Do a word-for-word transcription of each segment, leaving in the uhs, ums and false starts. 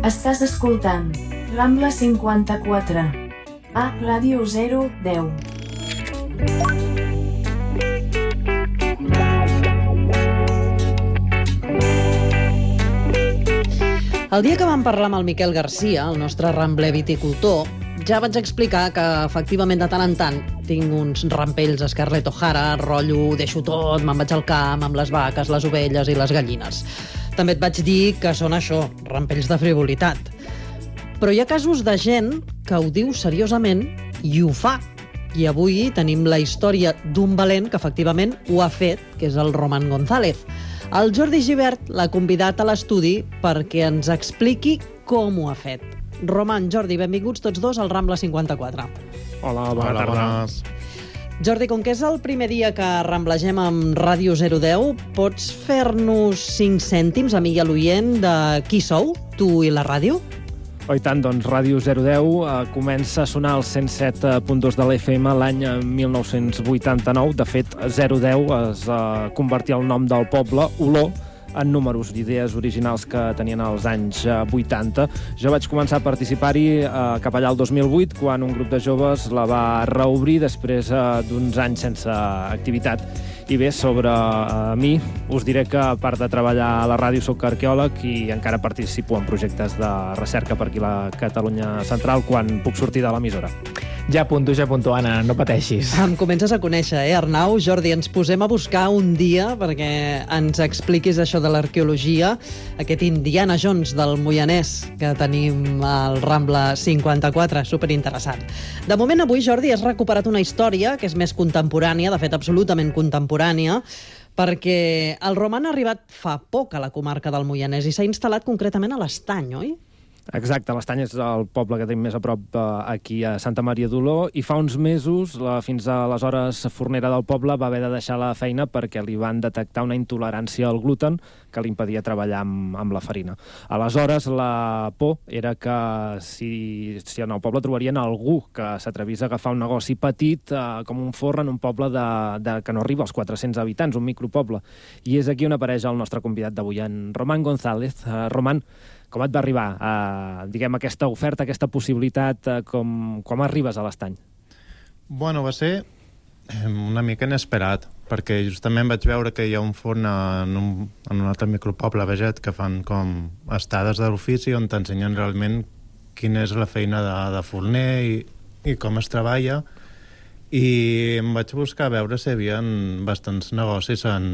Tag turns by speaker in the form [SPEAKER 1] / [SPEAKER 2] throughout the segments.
[SPEAKER 1] Estàs escoltant Rambla cinquanta-quatre a Ràdio zero deu.
[SPEAKER 2] El dia que vam parlar amb el Miquel Garcia, el nostre rambler viticultor, ja vaig explicar que, efectivament, de tant en tant tinc uns rampells a Scarlett O'Hara, rotllo, deixo tot, me'n vaig al camp amb les vaques, les ovelles i les gallines. També et vaig dir que són això, rampells de frivolitat. Però hi ha casos de gent que ho diu seriosament i ho fa. I avui tenim la història d'un valent que, efectivament, ho ha fet, que és el Roman González. El Jordi Gibert l'ha convidat a l'estudi perquè ens expliqui com ho ha fet. Roman, Jordi, benvinguts tots dos al Rambla cinquanta-quatre.
[SPEAKER 3] Hola, bona tarda.
[SPEAKER 2] Jordi, com que és el primer dia que ramblegem amb Ràdio zero deu, pots fer-nos cinc cèntims, a mi i a l'oient, de qui sou, tu i la ràdio?
[SPEAKER 3] Oh, i tant, doncs Ràdio zero deu eh, comença a sonar al cent set punt dos de l'F M l'any mil nou-cents vuitanta-nou. De fet, zero deu es eh, convertia el nom del poble, Olor, en números, idees originals que tenien als anys eh, vuitanta. Jo vaig començar a participar-hi eh, cap allà el dos mil vuit, quan un grup de joves la va reobrir després eh, d'uns anys sense activitat. I bé, sobre uh, mi, us diré que, a part de treballar a la ràdio, soc arqueòleg i encara participo en projectes de recerca per aquí a la Catalunya Central quan puc sortir de l'emissora.
[SPEAKER 4] Ja apunto, ja apunto, Anna, no pateixis.
[SPEAKER 2] Em comences a conèixer, eh, Arnau? Jordi, ens posem a buscar un dia perquè ens expliquis això de l'arqueologia, aquest Indiana Jones del Moianès que tenim al Rambla cinquanta-quatre, superinteressant. De moment, avui, Jordi, has recuperat una història que és més contemporània, de fet, absolutament contemporània, perquè el Roman ha arribat fa poc a la comarca del Moianès i s'ha instal·lat concretament a l'Estany, oi?
[SPEAKER 3] Exacte, l'Estany és el poble que tenim més a prop eh, aquí a Santa Maria d'Oló, i fa uns mesos, la fins aleshores fornera del poble va haver de deixar la feina perquè li van detectar una intolerància al gluten que li impedia treballar amb, amb la farina. Aleshores, la por era que si, si en el poble trobarien algú que s'atrevís a agafar un negoci petit eh, com un forn en un poble de, de, que no arriba als quatre-cents habitants, un micropoble. I és aquí on apareix el nostre convidat d'avui, en Roman González. Uh, Roman, com et va arribar a, diguem, aquesta oferta, aquesta possibilitat, com, com arribes a l'Estany?
[SPEAKER 5] Bueno, va ser una mica inesperat, perquè justament vaig veure que hi ha un forn en un, en un altre micropoble, Veget, que fan com estades de l'ofici on t'ensenyen realment quina és la feina de, de forner i, i com es treballa, i em vaig buscar a veure si hi havia bastants negocis en,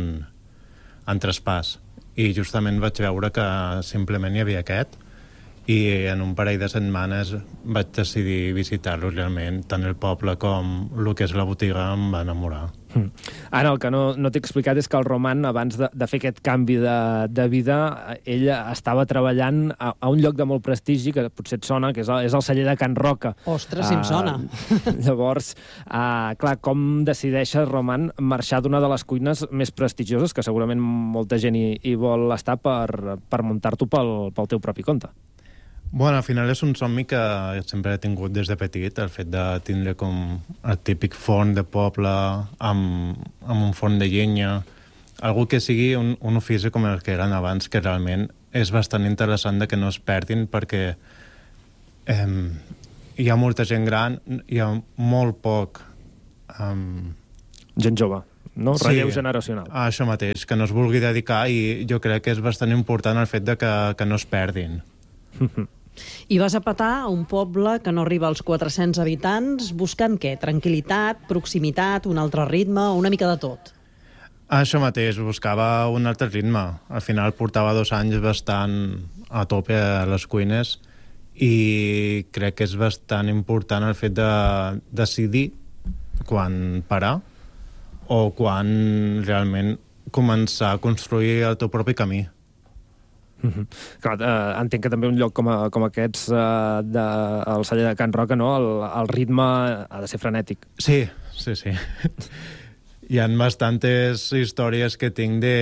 [SPEAKER 5] en traspàs. I justament vaig veure que simplement hi havia aquest, i en un parell de setmanes vaig decidir visitar-lo realment. Tant el poble com el que és la botiga em va enamorar.
[SPEAKER 3] Mm. Ara, el que no, no t'he explicat és que el Roman, abans de, de fer aquest canvi de, de vida, ell estava treballant a, a un lloc de molt prestigi, que potser et sona, que és el, és el celler de Can Roca.
[SPEAKER 2] Ostres, si em sona.
[SPEAKER 3] Uh, llavors, uh, clar, com decideixes, Roman, marxar d'una de les cuines més prestigioses, que segurament molta gent hi, hi vol estar, per, per muntar-t'ho pel, pel teu propi compte?
[SPEAKER 5] Bueno, al final és un somni que sempre he tingut des de petit, el fet de tindre com el típic forn de poble amb, amb un forn de llenya, algú que sigui un, un ofici com el que eren abans, que realment és bastant interessant de que no es perdin, perquè eh, hi ha molta gent gran, hi ha molt poc... Um...
[SPEAKER 3] Gent jove, no?
[SPEAKER 5] Sí,
[SPEAKER 3] relleu generacional.
[SPEAKER 5] Això mateix, que no es vulgui dedicar, i jo crec que és bastant important el fet de que, que no es perdin.
[SPEAKER 2] I vas a petar a un poble que no arriba als quatre-cents habitants, buscant què? Tranquil·litat, proximitat, un altre ritme, una mica de tot?
[SPEAKER 5] Això mateix, buscava un altre ritme. Al final portava dos anys bastant a tope a les cuines, i crec que és bastant important el fet de decidir quan parar o quan realment començar a construir el teu propi camí.
[SPEAKER 3] Mm-hmm. Clar, eh, entenc que també un lloc com, a, com aquests eh, de, el celler de Can Roca, no? el, el ritme ha de ser frenètic.
[SPEAKER 5] Sí, sí, sí. Hi ha bastantes històries que tinc de,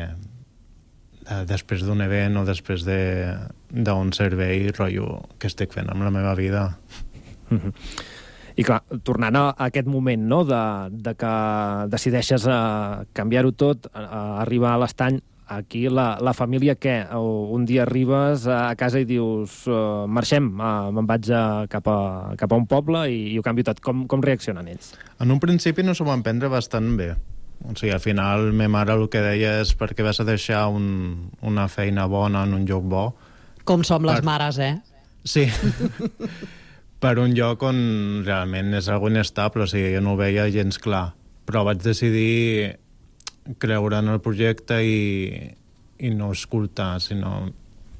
[SPEAKER 5] de després d'un event o després d'un de, servei, rotllo, que estic fent amb la meva vida.
[SPEAKER 3] Mm-hmm. I clar, tornant a aquest moment, no?, de, de que decideixes uh, canviar-ho tot, uh, arribar a l'Estany, aquí la, la família què? Un dia arribes a casa i dius uh, marxem, uh, me'n vaig a, cap, a, cap a un poble i, i ho canvio tot. Com, com reaccionen ells?
[SPEAKER 5] En un principi no s'ho van prendre bastant bé. O sigui, al final, ma mare el que deia és perquè vas a deixar un, una feina bona en un lloc bo.
[SPEAKER 2] Com som les
[SPEAKER 5] per...
[SPEAKER 2] mares, eh?
[SPEAKER 5] Sí. Per un lloc on realment és algo inestable, o sigui, jo no ho veia gens clar. Però vaig decidir creure en el projecte i, i no escoltar, sinó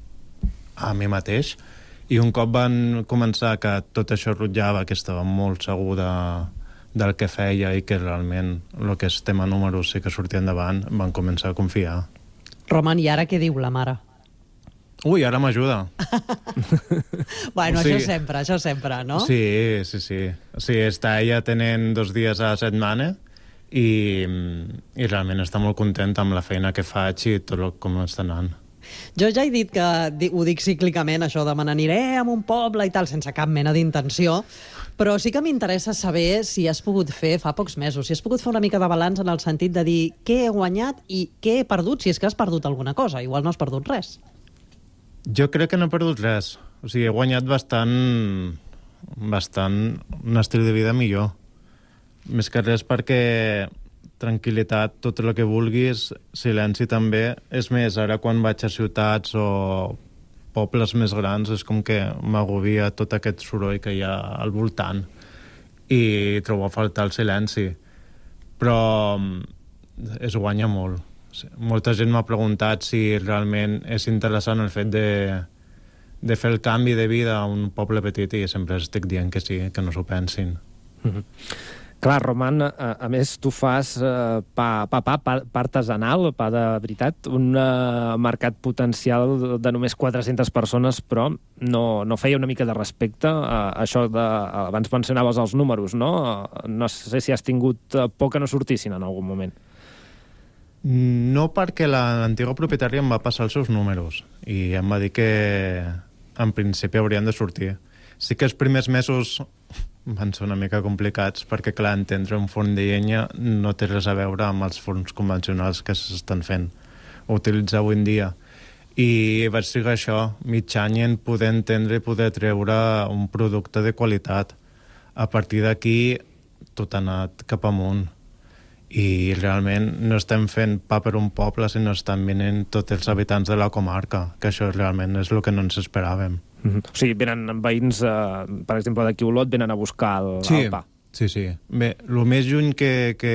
[SPEAKER 5] a mi mateix. I un cop van començar que tot això rotllava, que estava molt segur de, del que feia i que realment el que és tema números sí que sortia endavant, van començar a confiar.
[SPEAKER 2] Roman, i ara què diu la mare?
[SPEAKER 5] Ui, ara m'ajuda.
[SPEAKER 2] Bueno,
[SPEAKER 5] o sigui,
[SPEAKER 2] això sempre, això sempre, no?
[SPEAKER 5] Sí, sí, sí. O sigui, està ella tenint dos dies a la setmana i, i realment està molt contenta amb la feina que faig i tot el, com està anant.
[SPEAKER 2] Jo ja he dit que ho dic cíclicament, això de me n'aniré a un poble i tal, sense cap mena d'intenció, però sí que m'interessa saber si has pogut fer fa pocs mesos, si has pogut fer una mica de balanç en el sentit de dir què he guanyat i què he perdut, si és que has perdut alguna cosa. Igual no has perdut res.
[SPEAKER 5] Jo crec que no he perdut res. O sigui, he guanyat bastant, bastant un estil de vida millor. Més que res perquè tranquil·litat, tot el que vulguis, silenci també. És més, ara quan vaig a ciutats o pobles més grans és com que m'agobia tot aquest soroll que hi ha al voltant i trobo a faltar el silenci. Però es guanya molt. Molta gent m'ha preguntat si realment és interessant el fet de, de fer el canvi de vida a un poble petit i sempre estic dient que sí, que no s'ho pensin.
[SPEAKER 3] Mm-hmm. Clar, Roman, a, a més, tu fas uh, pa, pa, pa, pa, pa artesanal, pa de veritat, un uh, mercat potencial de només quatre-centes persones, però no, no feia una mica de respecte a això de... Abans mencionaves els números, no? No sé si has tingut por que no sortissin en algun moment.
[SPEAKER 5] No, perquè l'antiga propietària em va passar els seus números i em va dir que en principi haurien de sortir. Sí que els primers mesos van ser una mica complicats perquè, clar, entendre un forn de llenya no té res a veure amb els forns convencionals que s'estan fent o utilitzar avui en dia. I vaig trigar això, mig any en poder entendre i poder treure un producte de qualitat. A partir d'aquí tot ha anat cap amunt. I realment no estem fent pa per un poble, sinó estan venint tots els habitants de la comarca, que això realment és el que no ens esperàvem.
[SPEAKER 3] Mm-hmm. O sigui, venen veïns, eh, per exemple, d'aquí Olot, venen a buscar el,
[SPEAKER 5] sí,
[SPEAKER 3] el pa.
[SPEAKER 5] Sí, sí. Bé, el més lluny que, que,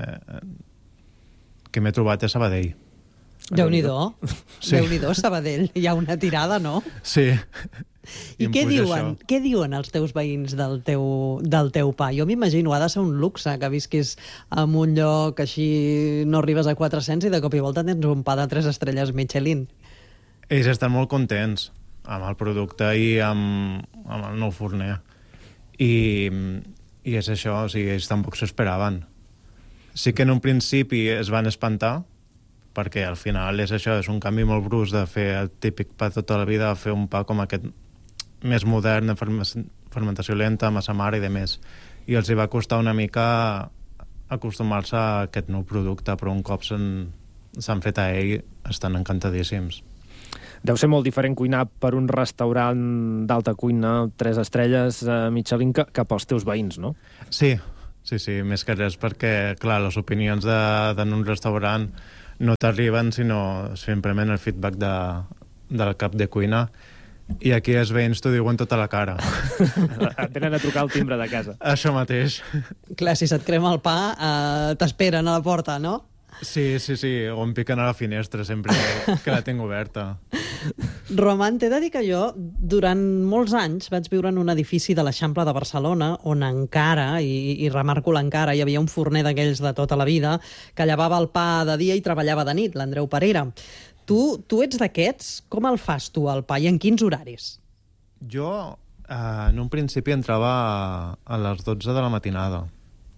[SPEAKER 5] que m'he trobat és Sabadell.
[SPEAKER 2] Déu-n'hi-do.
[SPEAKER 5] Sí.
[SPEAKER 2] Déu-n'hi-do, Sabadell. Hi ha una tirada, no?
[SPEAKER 5] Sí.
[SPEAKER 2] I, I què diuen? Això. Què diuen els teus veïns del teu, del teu pa? Jo m'imagino, ha de ser un luxe que visquis en un lloc així, no arribes a quatre-cents i de cop i volta tens un pa de tres estrelles Michelin.
[SPEAKER 5] Ells estan molt contents amb el producte i amb, amb el nou forner. I, i és això, o sigui, ells tampoc s'esperaven. Sí que en un principi es van espantar, perquè al final és això, és un canvi molt brusc de fer el típic pa tota la vida a fer un pa com aquest més modern, de fermentació lenta, massa mare i de més. I els hi va costar una mica acostumar-se a aquest nou producte, però un cop s'han fet a ell, estan encantadíssims.
[SPEAKER 3] Deu ser molt diferent cuinar per un restaurant d'alta cuina, tres estrelles, eh, Michelin, que, que pels teus veïns, no?
[SPEAKER 5] Sí, sí, sí, més que res, perquè, clar, les opinions de, de un restaurant no t'arriben, sinó simplement el feedback de, del cap de cuina, i aquí els veïns t'ho diuen tota la cara.
[SPEAKER 3] Et venen a trucar al timbre de casa.
[SPEAKER 5] Això mateix.
[SPEAKER 2] Clar, si se't crema el pa, eh, t'esperen a la porta, no?
[SPEAKER 5] Sí, sí, sí, o em piquen a la finestra sempre que la tinc oberta.
[SPEAKER 2] Roman, t'he de dir que jo durant molts anys vaig viure en un edifici de l'Eixample de Barcelona on encara, i, i remarco l'encara, hi havia un forner d'aquells de tota la vida que llevava el pa de dia i treballava de nit, l'Andreu Parera. Tu, tu ets d'aquests? Com el fas tu, el pa, i en quins horaris?
[SPEAKER 5] Jo, eh, en un principi entrava a, a les dotze de la matinada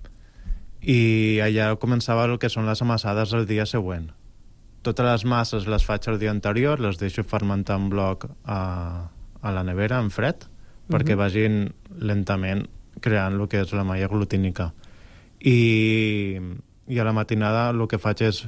[SPEAKER 5] i allà començava el que són les amassades el dia següent. Totes les masses les faig el dia anterior, les deixo fermentar en bloc a, a la nevera, en fred, uh-huh. perquè vagin lentament creant el que és la malla glutínica. I, i a la matinada el que faig és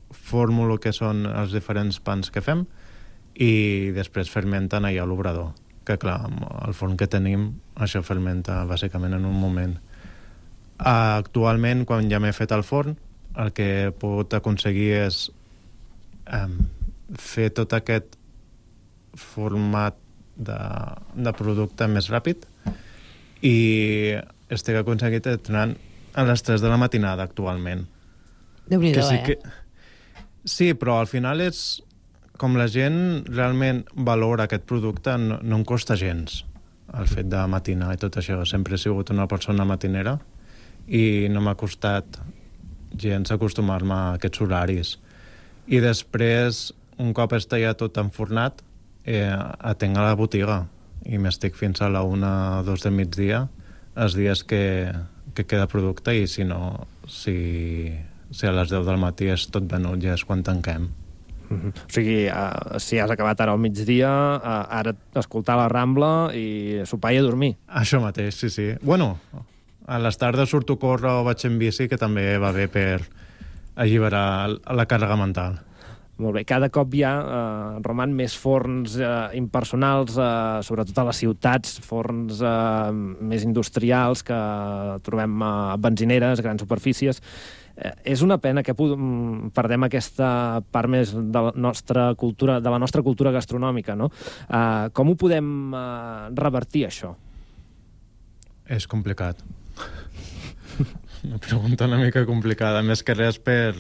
[SPEAKER 5] formo el que són els diferents pans que fem i després fermenten allà a l'obrador, que clar, amb el forn que tenim això fermenta bàsicament en un moment. Actualment, quan ja m'he fet el forn, el que he pogut aconseguir és eh, fer tot aquest format de, de producte més ràpid i estic aconseguit entrenant a les tres de la matinada actualment.
[SPEAKER 2] Déu-n'hi-do,
[SPEAKER 5] sí
[SPEAKER 2] eh?
[SPEAKER 5] Que... Sí, però al final és com la gent realment valora aquest producte, no, no em costa gens el fet de matinar i tot això. Sempre he sigut una persona matinera i no m'ha costat gens acostumar-me a aquests horaris. I després, un cop està ja tot enfornat, eh, atenc a la botiga i m'estic fins a la una o dos de migdia els dies que, que queda producte i si no, si, si a les deu del matí és tot venut ja és quan tanquem.
[SPEAKER 3] Mm-hmm. O sigui, uh, si has acabat ara al migdia, uh, ara escoltar la Rambla i sopar i a dormir.
[SPEAKER 5] Això mateix, sí, sí. Bueno, a les tardes surto a córrer o vaig en bici, que també va bé per alliberar la càrrega mental.
[SPEAKER 3] Molt bé. Cada cop hi ha, eh, Roman, més forns eh, impersonals, eh, sobretot a les ciutats, forns eh, més industrials que trobem a benzineres, grans superfícies. Eh, és una pena que perdem aquesta part més de la nostra cultura, de la nostra cultura gastronòmica, no? Eh, com ho podem eh, revertir, això?
[SPEAKER 5] És complicat. Una pregunta una mica complicada, més que res per...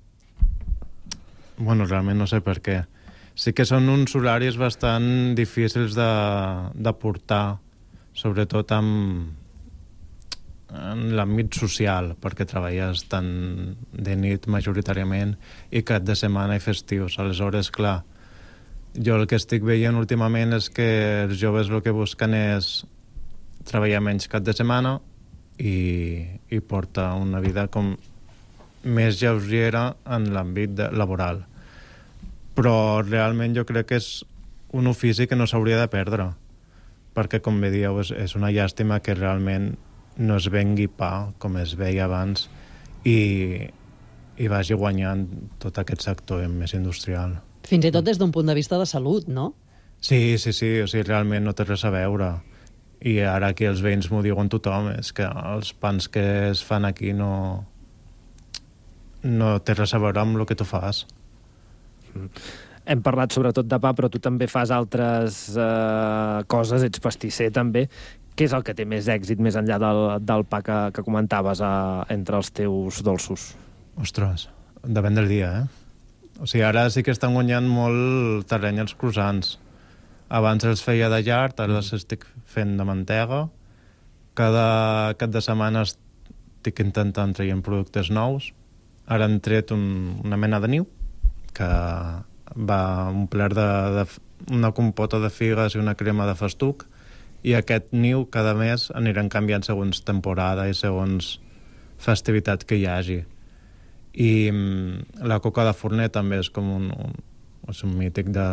[SPEAKER 5] Bueno, realment no sé per què. Sí que són uns horaris bastant difícils de, de portar, sobretot amb, en l'àmbit social, perquè treballes tant de nit majoritàriament i cap de setmana i festius. Aleshores, clar, jo el que estic veient últimament és que els joves el que busquen és treballar menys cap de setmana i, i portar una vida com més lleugera en l'àmbit laboral. Però realment jo crec que és un ofici que no s'hauria de perdre, perquè, com bé dieu, és, és una llàstima que realment no es vengui pa, com es veia abans, i, i vagi guanyant tot aquest sector més industrial.
[SPEAKER 2] Fins i tot des d'un punt de vista de salut, no?
[SPEAKER 5] Sí, sí, sí, o sigui, realment no té res a veure. I ara aquí els veïns m'ho diuen tothom, és que els pans que es fan aquí no... no té res a veure amb el que tu fas.
[SPEAKER 3] Hem parlat sobretot de pa, però tu també fas altres eh, coses, ets pastisser també. Què és el que té més èxit més enllà del, del pa que, que comentaves eh, entre els teus dolços?
[SPEAKER 5] Ostres, depèn del dia, eh? O sigui, ara sí que estan guanyant molt terreny els croissants. Abans els feia de llard, ara els estic fent de mantega. Cada cap de setmana estic intentant traient productes nous. Ara han tret un, una mena de niu, que va omplert de, de una compota de figues i una crema de festuc, i aquest niu cada mes aniran canviant segons temporada i segons festivitat que hi hagi. I mm, la coca de forner també és com un, un, és un mític de,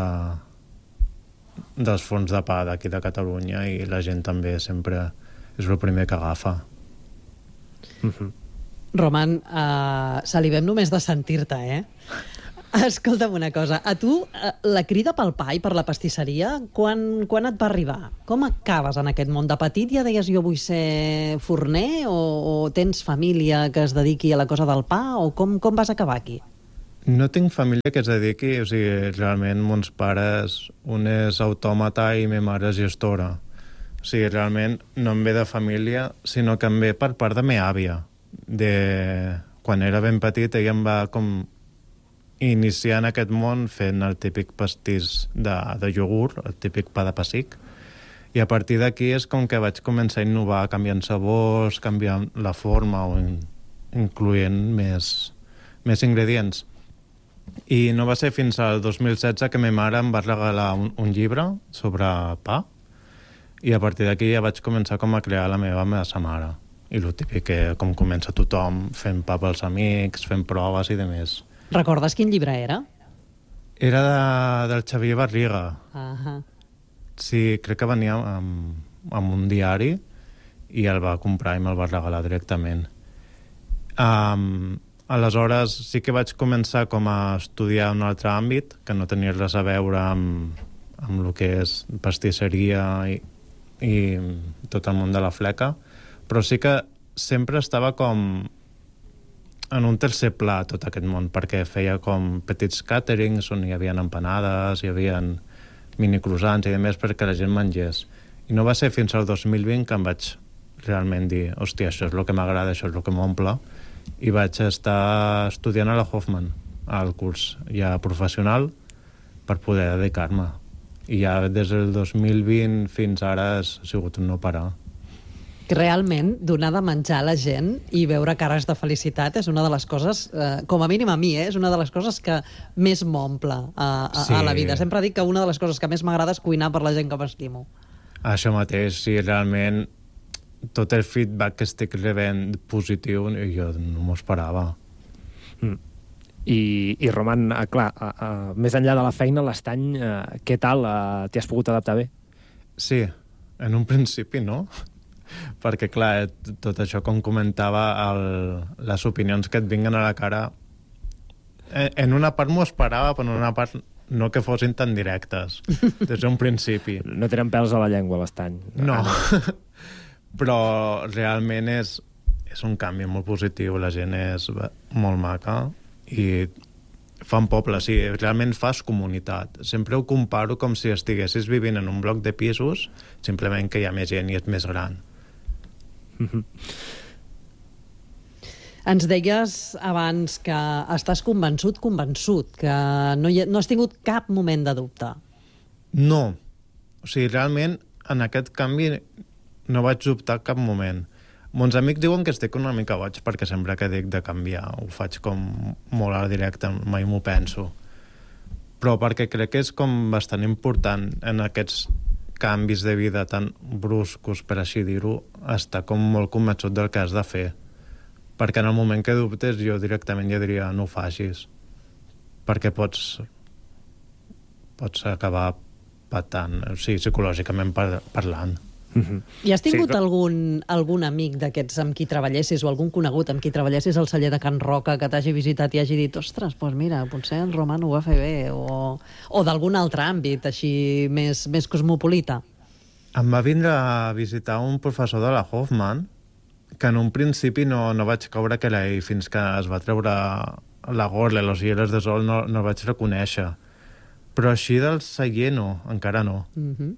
[SPEAKER 5] dels forns de pa d'aquí de Catalunya, i la gent també sempre és el primer que agafa.
[SPEAKER 3] Mm-hmm.
[SPEAKER 2] Roman, uh, salivem només de sentir-te, eh? Escolta'm una cosa, a tu la crida pel pa i per la pastisseria, quan, quan et va arribar? Com acabes en aquest món? De petit ja deies jo vull ser forner, o, o tens família que es dediqui a la cosa del pa, o com, com vas acabar aquí?
[SPEAKER 5] No tinc família que es dediqui, o sigui, realment mons pares, un és autòmata i ma mare és gestora. O sigui, realment no em ve de família, sinó que em ve per part de meva àvia. De... Quan era ben petit, ella em va com iniciar en aquest món fent el típic pastís de, de iogurt, el típic pa de pessic, i a partir d'aquí és com que vaig començar a innovar, canviant sabors, canviant la forma o in, incloent més, més ingredients. I no va ser fins al dos mil setze que ma mare em va regalar un, un llibre sobre pa, i a partir d'aquí ja vaig començar com a crear la meva massa mare. I el típic que com comença tothom, fent pa pels amics, fent proves i demés.
[SPEAKER 2] Recordes quin llibre era?
[SPEAKER 5] Era de, del Xavier Barriga.
[SPEAKER 2] Ahà.
[SPEAKER 5] Sí, crec que venia amb, amb un diari i el va comprar i me'l va regalar directament. Um, aleshores sí que vaig començar com a estudiar un altre àmbit, que no tenia res a veure amb, amb el que és pastisseria i, i tot el món de la fleca, però sí que sempre estava com en un tercer pla tot aquest món, perquè feia com petits càterings on hi havia empanades, hi havia mini croissants i demés perquè la gent mengés. I no va ser fins al dos mil vint que em vaig realment dir, hòstia, això és el que m'agrada, això és el que m'omple, i vaig estar estudiant a la Hoffman, al curs ja professional, per poder dedicar-me. I ja des del dos mil vint fins ara ha sigut un no parar.
[SPEAKER 2] Realment, donar de menjar a la gent i veure cares de felicitat és una de les coses, eh, com a mínim a mi, eh, és una de les coses que més m'omple a, a,
[SPEAKER 5] sí.
[SPEAKER 2] a la vida. Sempre dic que una de les coses que més m'agrada és cuinar per la gent que m'estimo.
[SPEAKER 5] Això mateix, sí, realment tot el feedback que estic rebent positiu, jo no m'ho esperava.
[SPEAKER 3] Mm. I, i Roman, eh, clar, eh, eh, més enllà de la feina, l'estany, eh, què tal? Eh, T'hi has pogut adaptar bé?
[SPEAKER 5] Sí, en un principi no, perquè clar, tot això com comentava, el, les opinions que et vinguen a la cara, en una part m'ho esperava, però en una part no que fossin tan directes, des d'un principi.
[SPEAKER 3] No tenen pèls a la llengua, l'estany.
[SPEAKER 5] No,
[SPEAKER 3] ah, no.
[SPEAKER 5] Però realment és, és un canvi molt positiu, la gent és molt maca i fan poble, sí, realment fas comunitat. Sempre ho comparo com si estiguessis vivint en un bloc de pisos, simplement que hi ha més gent i és més gran.
[SPEAKER 3] Mm-hmm.
[SPEAKER 2] Ens deies abans que estàs convençut, convençut, que no, hi ha, no has tingut cap moment de dubte.
[SPEAKER 5] No. O sigui, realment, en aquest canvi no vaig dubtar cap moment. Mons amics diuen que estic una mica boig perquè sempre que dic de canviar ho faig com molt a directe, mai m'ho penso. Però perquè crec que és com bastant important en aquests canvis de vida tan bruscos, per així dir-ho, estar com molt convençut del que has de fer. Perquè en el moment que dubtes jo directament ja diria no ho facis, perquè pots pots acabar patant, o sigui, psicològicament par parlant.
[SPEAKER 2] Mm-hmm. I has tingut
[SPEAKER 3] Sí, però...
[SPEAKER 2] algun, algun amic d'aquests amb qui treballessis o algun conegut amb qui treballessis al celler de Can Roca que t'hagi visitat i hagi dit ostres, doncs mira, potser el Roman ho va fer bé, o, o d'algun altre àmbit així més, més cosmopolita?
[SPEAKER 5] Em va vindre a visitar un professor de la Hoffman que en un principi no, no vaig caure que era ell, fins que es va treure la gorra i les ulleres de sol no, no el vaig reconèixer. Però així del celler no, encara no.
[SPEAKER 2] Mm-hmm.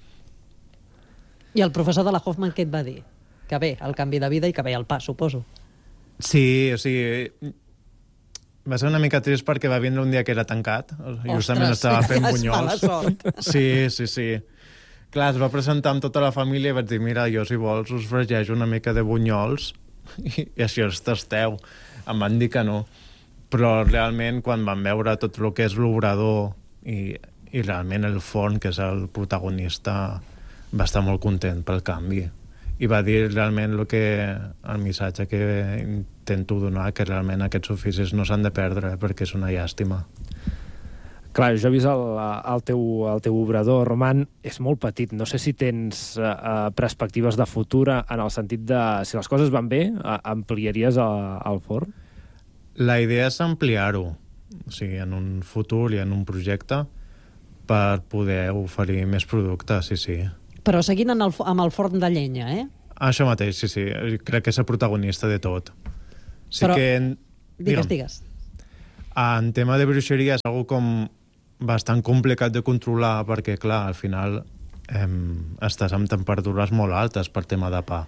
[SPEAKER 2] I el professor de la Hoffman què et va dir? Que bé, el canvi de vida i que bé el pas, suposo.
[SPEAKER 5] Sí, o sigui, va ser una mica trist perquè va vindre un dia que era tancat. Justament estava fent bunyols.
[SPEAKER 2] Ostres, mala sort.
[SPEAKER 5] Sí, sí, sí. Clar, es va presentar amb tota la família i vaig dir, mira, jo si vols us fregejo una mica de bunyols i, i així els tasteu. Em van dir que no. Però realment quan van veure tot el que és l'obrador i, i realment el forn, que és el protagonista, va estar molt content pel canvi. I va dir realment el, que, el missatge que intento donar, que realment aquests oficis no s'han de perdre, perquè és una llàstima.
[SPEAKER 3] Clar, jo he vist el, el, teu, el teu obrador, Roman, és molt petit. No sé si tens uh, perspectives de futur en el sentit de, si les coses van bé, uh, ampliaries el, el forn?
[SPEAKER 5] La idea és ampliar-ho, o sigui, en un futur i en un projecte, per poder oferir més productes, sí, sí.
[SPEAKER 2] Però seguint en el, amb el forn de llenya, eh?
[SPEAKER 5] Això mateix, sí, sí. Crec que és el protagonista de tot. Sí.
[SPEAKER 2] Però,
[SPEAKER 5] que en...
[SPEAKER 2] digues, digues.
[SPEAKER 5] En tema de bruixeria és algo com bastant complicat de controlar perquè, clar, al final eh, estàs amb temperatures molt altes per tema de pa.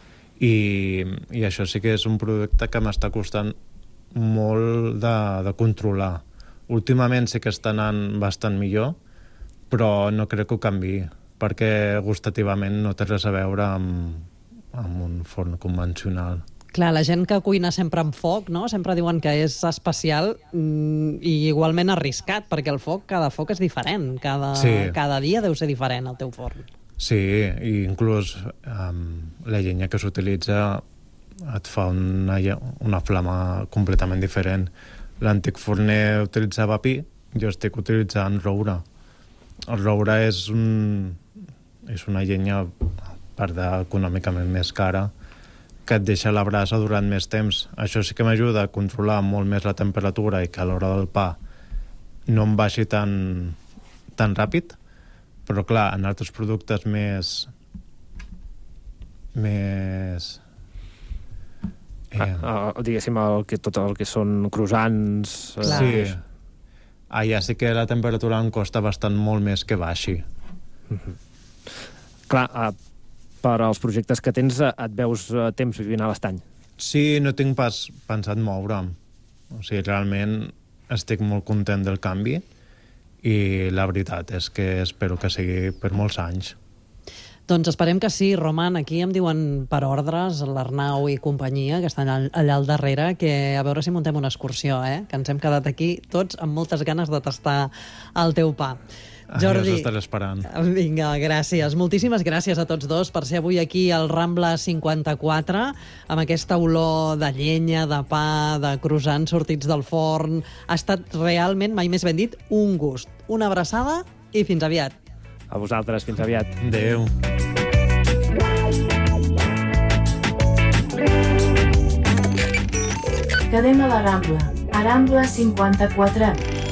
[SPEAKER 5] I, i això sí que és un producte que m'està costant molt de, de controlar. Últimament sí que està anant bastant millor, però no crec que ho canviï, perquè gustativament no té res a veure amb, amb un forn convencional.
[SPEAKER 2] Clar, la gent que cuina sempre amb foc, no? Sempre diuen que és especial mm, i igualment arriscat, perquè el foc, cada foc és diferent. Cada,
[SPEAKER 5] sí.
[SPEAKER 2] cada dia deu ser diferent el teu forn.
[SPEAKER 5] Sí, i inclús um, la llenya que s'utilitza et fa una, una flama completament diferent. L'antic forner utilitzava pi, jo estic utilitzant roure. El roure és, un, és una llenya, a part d'econòmicament més cara, que et deixa la brasa durant més temps. Això sí que m'ajuda a controlar molt més la temperatura i que a l'hora del pa no em baixi tan, tan ràpid, però clar, en altres productes més... més...
[SPEAKER 3] Eh... Ah, ah, diguéssim, el que, tot el que són croissants...
[SPEAKER 5] Clar. Sí. Allà sí que la temperatura em costa bastant molt més que baixi.
[SPEAKER 3] Mm-hmm. Clar, ah, per als projectes que tens et veus a temps vivint a l'estany?
[SPEAKER 5] Sí, no tinc pas pensat moure'm. O sigui, realment estic molt content del canvi i la veritat és que espero que sigui per molts anys.
[SPEAKER 2] Doncs esperem que sí, Roman. Aquí em diuen per ordres l'Arnau i companyia, que estan allà al darrere, que a veure si muntem una excursió, eh? Que ens hem quedat aquí tots amb moltes ganes de tastar el teu pa. Jordi,
[SPEAKER 5] ja us estaré esperant.
[SPEAKER 2] Vinga, gràcies. Moltíssimes gràcies a tots dos per ser avui aquí al Rambla cinquanta-quatre, amb aquesta olor de llenya, de pa, de croissants sortits del forn. Ha estat realment, mai més ben dit, un gust. Una abraçada i fins aviat.
[SPEAKER 3] A vosaltres, fins aviat.
[SPEAKER 5] Adéu.
[SPEAKER 1] Quedem a la Rambla. A Rambla cinquanta-quatre.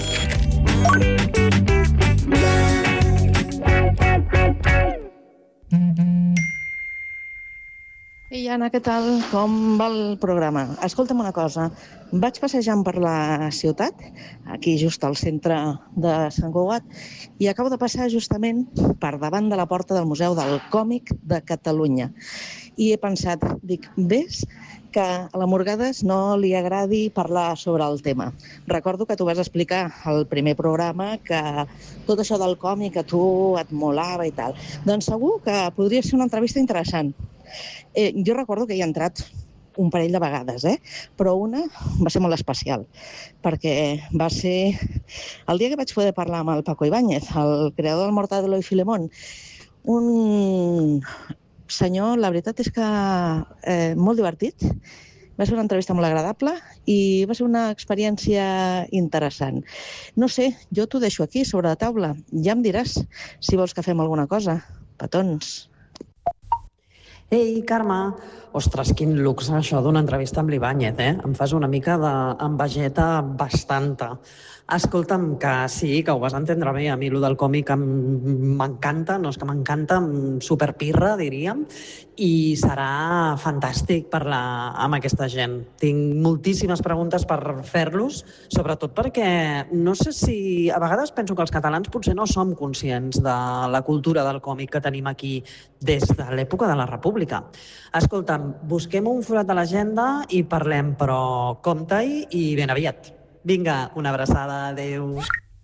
[SPEAKER 6] Ei, Anna, què tal? Com va el programa? Escolta'm una cosa. Vaig passejant per la ciutat, aquí just al centre de Sant Cugat, i acabo de passar justament per davant de la porta del Museu del Còmic de Catalunya. I he pensat, dic, ves que a la Morgades no li agradi parlar sobre el tema. Recordo que tu vas explicar al primer programa que tot això del còmic a tu et molava i tal. Doncs segur que podria ser una entrevista interessant. Eh, jo recordo que hi he entrat un parell de vegades, eh? Però una va ser molt especial, perquè va ser el dia que vaig poder parlar amb el Paco Ibáñez, el creador del Mortadelo i Filemón. Un senyor, la veritat és que eh, molt divertit, va ser una entrevista molt agradable i va ser una experiència interessant. No sé, jo t'ho deixo aquí, sobre la taula. Ja em diràs si vols que fem alguna cosa. Petons.
[SPEAKER 2] Ei, Carme, ostres, quin luxe això d'una entrevista amb l'Ibáñez, eh? Em fas una mica d'envegeta bastanta. Escolta'm, que sí, que ho vas entendre bé. A mi allò del còmic m'encanta, no és que m'encanta, superpirra, diríem, i serà fantàstic parlar amb aquesta gent. Tinc moltíssimes preguntes per fer-los, sobretot perquè no sé si... A vegades penso que els catalans potser no som conscients de la cultura del còmic que tenim aquí des de l'època de la República. Escolta'm, busquem un forat a l'agenda i parlem, però compte-hi i ben aviat. Vinga, una abraçada, adéu.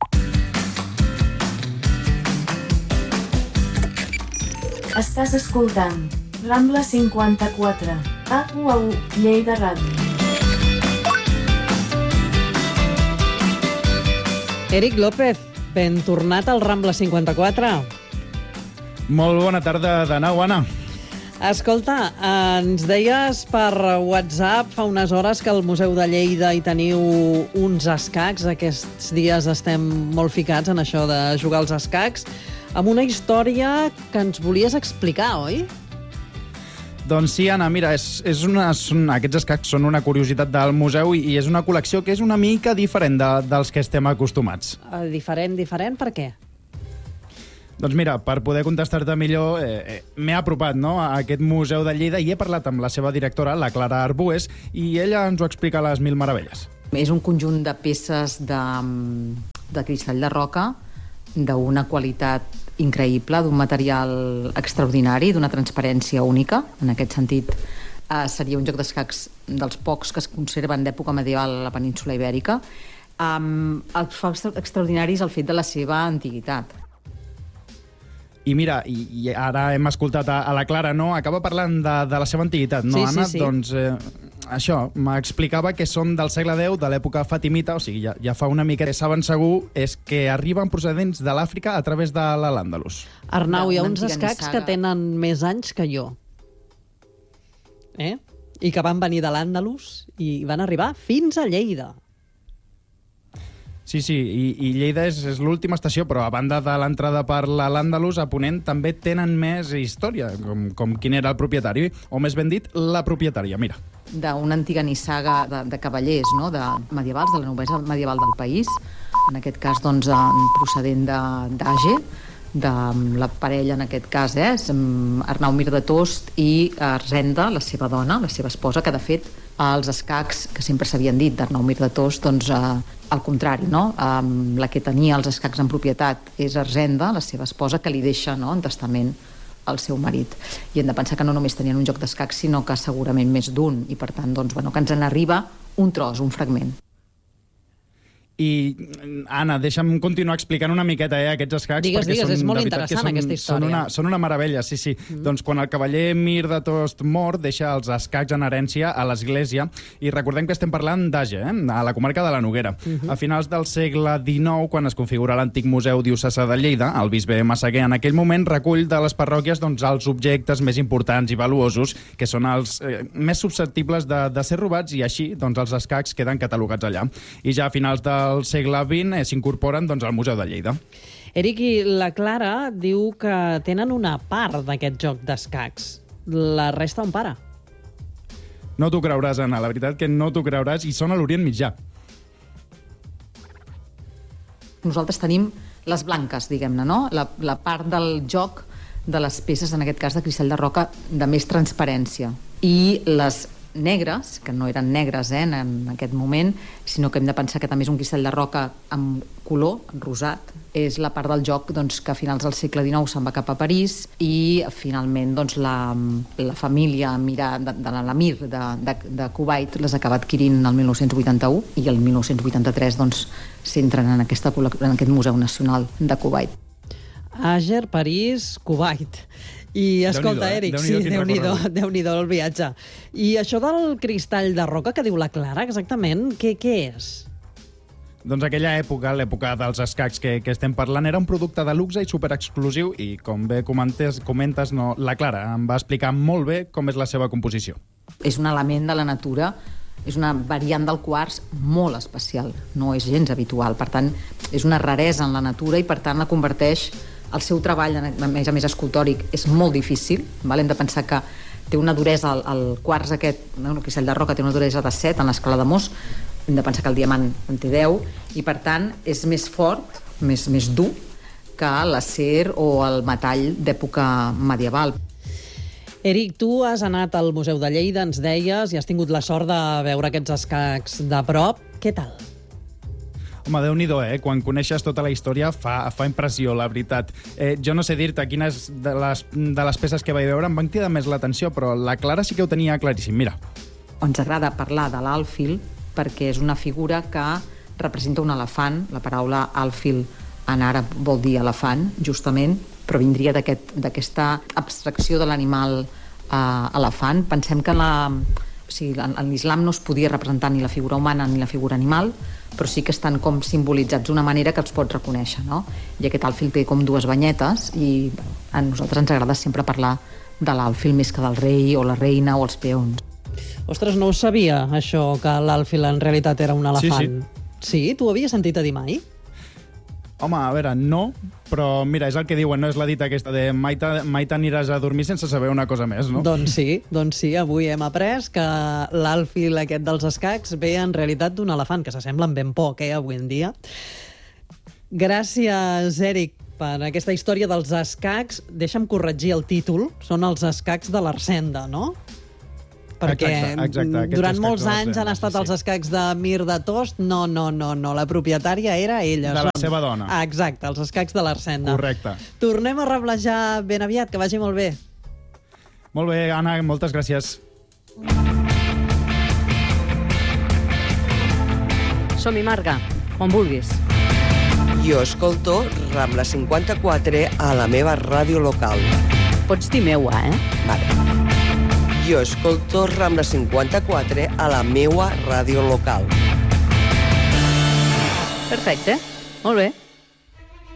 [SPEAKER 1] Estàs escoltant Rambla cinquanta-quatre, a U A U, Lleida Ràdio.
[SPEAKER 2] Eric López, ben tornat al Rambla cinquanta-quatre.
[SPEAKER 7] Molt bona tarda de nou, Anna.
[SPEAKER 2] Escolta, ens deies per WhatsApp fa unes hores que al Museu de Lleida hi teniu uns escacs. Aquests dies estem molt ficats en això de jugar als escacs, amb una història que ens volies explicar, oi?
[SPEAKER 7] Doncs sí, Anna, mira, és, és una, són, aquests escacs són una curiositat del museu i, i és una col·lecció que és una mica diferent de, dels que estem acostumats.
[SPEAKER 2] Uh, diferent, diferent, per què?
[SPEAKER 7] Doncs mira, per poder contestar-te millor, eh, eh, m'he apropat, no, a aquest museu de Lleida i he parlat amb la seva directora, la Clara Arbues, i ella ens ho explica a les mil meravelles.
[SPEAKER 8] És un conjunt de peces de, de cristall de roca, d'una qualitat increïble, d'un material extraordinari, d'una transparència única. En aquest sentit, eh, seria un joc d'escacs dels pocs que es conserven d'època medieval a la península Ibèrica. Um, el que fa extraordinari és el fet de la seva antiguitat.
[SPEAKER 7] I mira, i, i ara hem escoltat a, a la Clara, no? Acaba parlant de, de la seva antiguitat, no,
[SPEAKER 2] sí,
[SPEAKER 7] Anna?
[SPEAKER 2] Sí, sí.
[SPEAKER 7] Doncs eh, això, m'explicava que són del segle deu, de l'època fatimita, o sigui, ja, ja fa una mica que saben segur, és que arriben procedents de l'Àfrica a través de l'Al-Àndalus.
[SPEAKER 2] Arnau, hi ha uns escacs que tenen més anys que jo. Eh? I que van venir de l'Àndalus i van arribar fins a Lleida.
[SPEAKER 7] Sí, sí, i, i Lleida és, és l'última estació, però a banda de l'entrada per l'Àndalus, a Ponent també tenen més història, com, com quin era el propietari, o més ben dit, la propietària, mira.
[SPEAKER 8] D'una antiga nissaga de, de cavallers, no?, de medievals, de la noblesa medieval del país, en aquest cas, doncs, procedent d'Age, de la parella, en aquest cas, eh, Arnau Mir de Tost i Arsenda, la seva dona, la seva esposa, que, de fet, els escacs, que sempre s'havien dit d'Arnau Mir de Tost, doncs, eh, al contrari, no? Um, la que tenia els escacs en propietat és Arsenda, la seva esposa, que li deixa, no?, en testament al seu marit. I hem de pensar que no només tenien un joc d'escacs, sinó que segurament més d'un, i per tant, doncs, bueno, que ens n'arriba un tros, un fragment.
[SPEAKER 7] I, Anna, deixa'm continuar explicant una miqueta eh, aquests escacs.
[SPEAKER 2] Digues, digues,
[SPEAKER 7] són,
[SPEAKER 2] és molt
[SPEAKER 7] interessant
[SPEAKER 2] són, aquesta història.
[SPEAKER 7] Són una, són una meravella, sí, sí. Mm. Doncs quan el cavaller Mir de Tost mor, deixa els escacs en herència a l'església, i recordem que estem parlant d'Age, eh, a la comarca de la Noguera. Mm -hmm. A finals del segle dinou, quan es configura l'antic Museu Diocesà de Lleida, el bisbe Massaguer en aquell moment recull de les parròquies doncs, els objectes més importants i valuosos, que són els eh, més susceptibles de, de ser robats, i així doncs, els escacs queden catalogats allà. I ja a finals del segle vint eh, s'incorporen doncs, al Museu de Lleida.
[SPEAKER 2] Eric, i la Clara diu que tenen una part d'aquest joc d'escacs. La resta on para?
[SPEAKER 7] No t'ho creuràs, Anna, la veritat que no t'ho creuràs, i són a l'Orient Mitjà.
[SPEAKER 8] Nosaltres tenim les blanques, diguem-ne, no? La, la part del joc de les peces, en aquest cas de cristall de roca, de més transparència. I les negres, que no eren negres eh, en, en aquest moment, sinó que hem de pensar que també és un cristall de roca amb color, rosat, és la part del joc doncs, que a finals del segle dinou se'n va cap a París, i finalment doncs, la, la família Mirà, de, de l'emir de, de, de Kuwait les acaba adquirint el mil nou-cents vuitanta-u, i el mil nou-cents vuitanta-tres doncs, s'entren en, aquesta, en aquest Museu Nacional de Kuwait.
[SPEAKER 2] Àger, París, Kuwait. I escolta,
[SPEAKER 7] Déu-n'hi-do,
[SPEAKER 2] Eric,
[SPEAKER 7] eh?
[SPEAKER 2] sí,
[SPEAKER 7] Déu-n'hi-do,
[SPEAKER 2] Déu-n'hi-do, Déu-n'hi-do el viatge. I això del cristall de roca que diu la Clara, exactament, què, què és?
[SPEAKER 7] Doncs aquella època, l'època dels escacs que, que estem parlant, era un producte de luxe i superexclusiu, i com bé comentes, comentes, no, la Clara em va explicar molt bé com és la seva composició.
[SPEAKER 8] És un element de la natura, és una variant del quars molt especial, no és gens habitual, per tant, és una raresa en la natura, i per tant la converteix. El seu treball, a més a més escultòric, és molt difícil. Val? Hem de pensar que té una duresa, el, el quars aquest, no, el cristall de roca té una duresa de set en l'escala de Mohs, hem de pensar que el diamant en té deu, i per tant és més fort, més, més dur que l'acer o el metall d'època medieval.
[SPEAKER 2] Eric, tu has anat al Museu de Lleida, ens deies, i has tingut la sort de veure aquests escacs de prop. Què tal?
[SPEAKER 7] Home, Déu-n'hi-do, eh? Quan coneixes tota la història fa, fa impressió, la veritat. Eh, jo no sé dir-te quines de les, de les peces que vaig veure em van cridar més l'atenció, però la Clara sí que ho tenia claríssim. Mira.
[SPEAKER 8] Ens agrada parlar de l'àlfil perquè és una figura que representa un elefant. La paraula àlfil en àrab vol dir elefant, justament, però vindria d'aquesta aquest, abstracció de l'animal eh, elefant. Pensem que la, o sigui, en l'islam no es podia representar ni la figura humana ni la figura animal, però sí que estan com simbolitzats d'una manera que els pots reconèixer, no? I aquest àlfil té com dues banyetes, i a nosaltres ens agrada sempre parlar de l'àlfil més que del rei o la reina o els peons.
[SPEAKER 2] Ostres, no ho sabia, això, que l'àlfil en realitat era un elefant.
[SPEAKER 7] Sí,
[SPEAKER 2] sí. Sí? Tu ho havies sentit a dir mai?
[SPEAKER 7] Home, a veure, no, però mira, és el que diuen, no? És la dita aquesta de mai t'aniràs a dormir sense saber una cosa més, no?
[SPEAKER 2] Doncs sí, doncs sí, avui hem après que l'àlfil aquest dels escacs ve en realitat d'un elefant, que s'assemblen ben poc, eh, avui en dia. Gràcies, Eric, per aquesta història dels escacs. Deixa'm corregir el títol, són els escacs de l'Arsenda, no? Perquè
[SPEAKER 7] exacte, exacte,
[SPEAKER 2] durant molts anys han estat
[SPEAKER 7] sí, sí.
[SPEAKER 2] els escacs de Mir de Tost. No, no, no, no, la propietària era ella.
[SPEAKER 7] De la seva dona.
[SPEAKER 2] Ah, exacte, els escacs de l'Arsenda.
[SPEAKER 7] Correcte.
[SPEAKER 2] Tornem a reblejar ben aviat, que vagi molt bé.
[SPEAKER 7] Molt bé, Anna, moltes gràcies.
[SPEAKER 9] Som-hi, Marga, on vulguis.
[SPEAKER 10] Jo escolto Rambla cinquanta-quatre a la meva ràdio local.
[SPEAKER 9] Pots dir meua, eh?
[SPEAKER 10] Vale. Jo escolto Rambla cinquanta-quatre a la meua ràdio local.
[SPEAKER 9] Perfecte, molt bé.